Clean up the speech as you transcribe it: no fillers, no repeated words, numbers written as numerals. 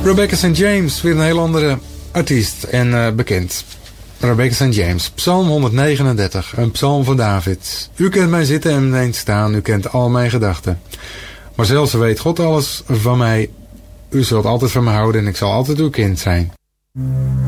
Rebecca St. James, weer een heel andere artiest en bekend. Rebecca St. James, Psalm 139, een psalm van David. U kent mij zitten en ineens staan, u kent al mijn gedachten. Maar zelfs weet God alles van mij. U zult altijd van me houden en ik zal altijd uw kind zijn.